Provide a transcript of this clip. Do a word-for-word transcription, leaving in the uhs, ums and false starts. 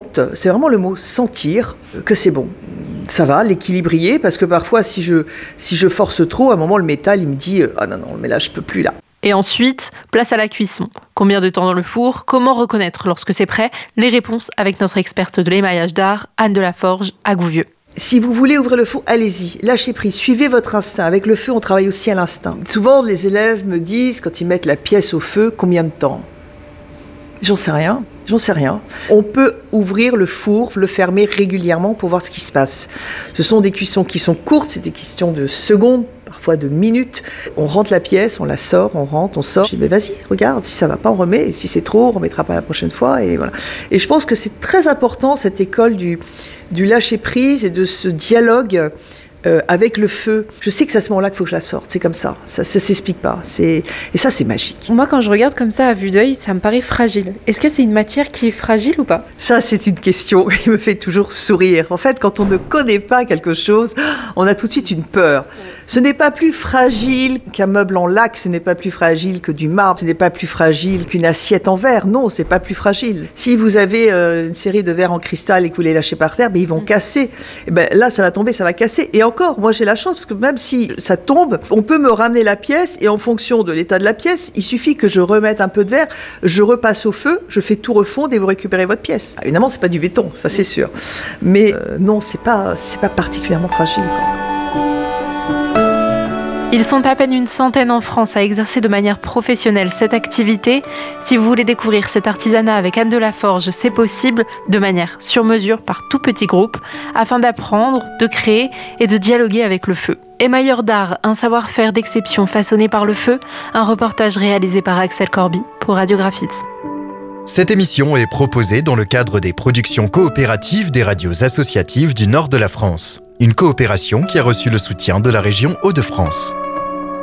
sente, c'est vraiment le mot sentir, que c'est bon. Ça va, l'équilibrier, parce que parfois, si je, si je force trop, à un moment, le métal, il me dit « Ah non, non, mais là, je peux plus, là ». Et ensuite, place à la cuisson. Combien de temps dans le four ? Comment reconnaître lorsque c'est prêt ? Les réponses avec notre experte de l'émaillage d'art, Anne Delaforge, à Gouvieux. Si vous voulez ouvrir le four, allez-y, lâchez prise, suivez votre instinct. Avec le feu, on travaille aussi à l'instinct. Souvent, les élèves me disent, quand ils mettent la pièce au feu, combien de temps ? J'en sais rien, j'en sais rien. On peut ouvrir le four, le fermer régulièrement pour voir ce qui se passe. Ce sont des cuissons qui sont courtes, c'est des questions de secondes, parfois de minutes. On rentre la pièce, on la sort, on rentre, on sort. Je dis, mais vas-y, regarde, si ça va pas, on remet. Et si c'est trop, on remettra pas la prochaine fois. Et voilà. Et je pense que c'est très important, cette école du, du lâcher-prise et de ce dialogue Euh, avec le feu. Je sais que c'est à ce moment-là qu'il faut que je la sorte. C'est comme ça. Ça ne s'explique pas. C'est... Et ça, c'est magique. Moi, quand je regarde comme ça à vue d'œil, ça me paraît fragile. Est-ce que c'est une matière qui est fragile ou pas ? Ça, c'est une question qui me fait toujours sourire. En fait, quand on ne connaît pas quelque chose, on a tout de suite une peur. Ce n'est pas plus fragile qu'un meuble en laque, ce n'est pas plus fragile que du marbre, ce n'est pas plus fragile qu'une assiette en verre. Non, c'est pas plus fragile. Si vous avez euh, une série de verres en cristal et que vous les lâchez par terre, ben, ils vont casser. Et ben, là, ça va tomber, ça va casser. Et encore, moi j'ai la chance parce que même si ça tombe, on peut me ramener la pièce et en fonction de l'état de la pièce, il suffit que je remette un peu de verre, je repasse au feu, je fais tout refondre et vous récupérez votre pièce. Évidemment, c'est pas du béton, ça c'est sûr. Mais euh, non, c'est pas, c'est pas particulièrement fragile, quoi. Ils sont à peine une centaine en France à exercer de manière professionnelle cette activité. Si vous voulez découvrir cet artisanat avec Anne Delaforge, c'est possible de manière sur mesure par tout petit groupe afin d'apprendre, de créer et de dialoguer avec le feu. Émailleur d'art, un savoir-faire d'exception façonné par le feu, un reportage réalisé par Axel Corby pour Radio Graphite. Cette émission est proposée dans le cadre des productions coopératives des radios associatives du nord de la France. Une coopération qui a reçu le soutien de la région Hauts-de-France.